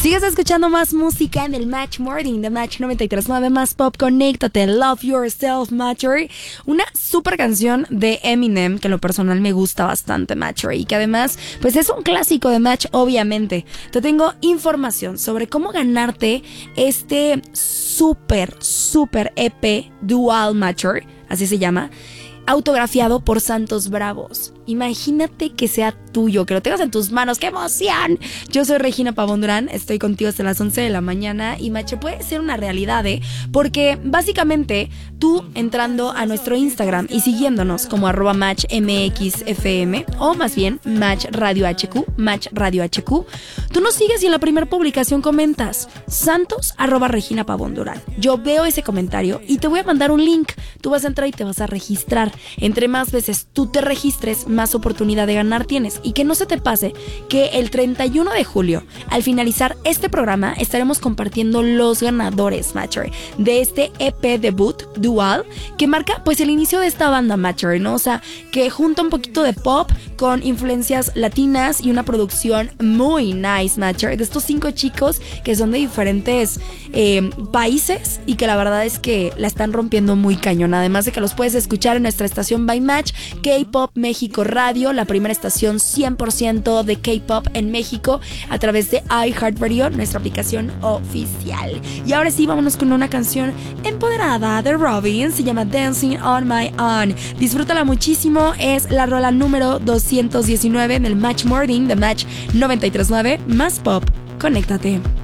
Sigues escuchando más música en el Match Morning de Match 93.9 Más Pop. Conéctate, Love Yourself, Matchery. Una super canción de Eminem que en lo personal me gusta bastante, Matchery, y que además pues es un clásico de Match, obviamente. Te tengo información sobre cómo ganarte este super EP Dual Matcher, así se llama, autografiado por Santos Bravos. Imagínate que sea tuyo, que lo tengas en tus manos. ¡Qué emoción! Yo soy Regina Pavón Durán, estoy contigo hasta las 11 de la mañana y Match puede ser una realidad, porque básicamente tú entrando a nuestro Instagram y siguiéndonos como @MatchMXFM o más bien Match Radio HQ, tú nos sigues y en la primera publicación comentas Santos @Regina Pavón Durán. Yo veo ese comentario y te voy a mandar un link. Tú vas a entrar y te vas a registrar. Entre más veces tú te registres, más oportunidad de ganar tienes. Y que no se te pase que el 31 de julio, al finalizar este programa, estaremos compartiendo los ganadores, Matcher, de este EP debut Dual, que marca pues el inicio de esta banda, Matcher, ¿no? O sea, que junta un poquito de pop con influencias latinas y una producción muy nice, Matcher, de estos 5 chicos que son de diferentes países y que la verdad es que la están rompiendo muy cañón. Además de que los puedes escuchar en nuestra estación By Match, K-Pop México Radio, la primera estación 100% de K-Pop en México, a través de iHeartRadio, nuestra aplicación oficial. Y ahora sí, vámonos con una canción empoderada de Robin, se llama Dancing on My Own. Disfrútala muchísimo, es la rola número 219 en el Match Morning de Match 93.9 Más Pop. Conéctate.